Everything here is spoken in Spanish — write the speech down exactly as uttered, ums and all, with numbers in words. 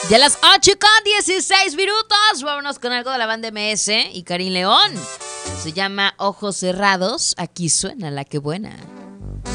Ya las ocho con dieciséis minutos. Vámonos con algo de la banda M S y Karim León. Se llama Ojos Cerrados. Aquí suena la que buena.